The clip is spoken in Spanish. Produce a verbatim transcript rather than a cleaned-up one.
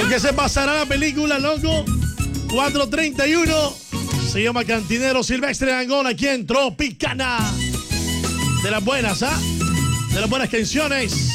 ¿En qué se pasará la película, loco? cuatro treinta y uno. Se llama Cantinero Silvestre Dangond aquí en Tropicana. De las buenas, ¿ah? ¿eh? De las buenas canciones.